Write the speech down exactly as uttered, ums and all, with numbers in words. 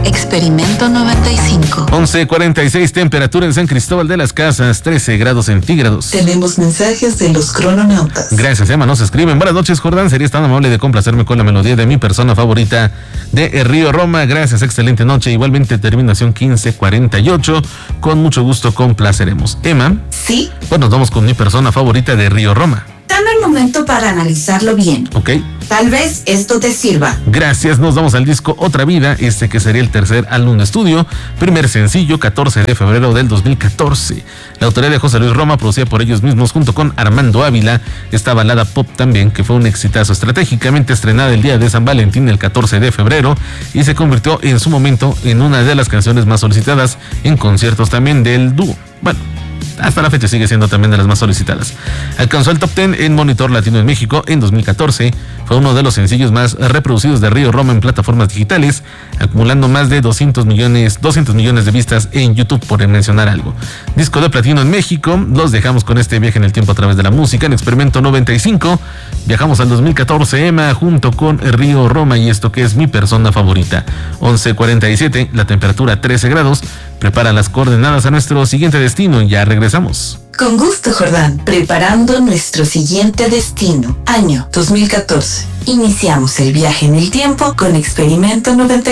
Experimento noventa y cinco. once cuarenta y seis, temperatura en San Cristóbal de las Casas, trece grados centígrados. Tenemos mensajes de los crononautas. Gracias, Emma, nos escriben. Buenas noches, Jordán, serías tan amable de complacerme con la melodía de mi persona favorita de El Río Roma. Gracias, excelente noche. Igualmente, terminación quince cuarenta y ocho. Con mucho gusto complaceremos. Emma. Sí. Pues nos vamos con mi persona favorita de Río Roma. Dame el momento para analizarlo bien. Ok. Tal vez esto te sirva. Gracias, nos vamos al disco Otra Vida, este que sería el tercer álbum de estudio, primer sencillo, catorce de febrero del dos mil catorce. La autoría de José Luis Roma, producida por ellos mismos junto con Armando Ávila, esta balada pop también, que fue un exitazo, estratégicamente estrenada el día de San Valentín, el catorce de febrero, y se convirtió en su momento en una de las canciones más solicitadas en conciertos también del dúo. Bueno, hasta la fecha sigue siendo también de las más solicitadas. Alcanzó el top diez en Monitor Latino en México en dos mil catorce. Fue uno de los sencillos más reproducidos de Río Roma en plataformas digitales, acumulando más de doscientos millones de vistas en YouTube, por mencionar algo. Disco de platino en México. Los dejamos con este viaje en el tiempo a través de la música en Experimento noventa y cinco. Viajamos al dos mil catorce, Emma, junto con Río Roma, y esto que es mi persona favorita. once cuarenta y siete, la temperatura trece grados. Prepara las coordenadas a nuestro siguiente destino. Ya regresamos. Con gusto, Jordán. Preparando nuestro siguiente destino. Año dos mil catorce. Iniciamos el viaje en el tiempo con Experimento noventa y cinco.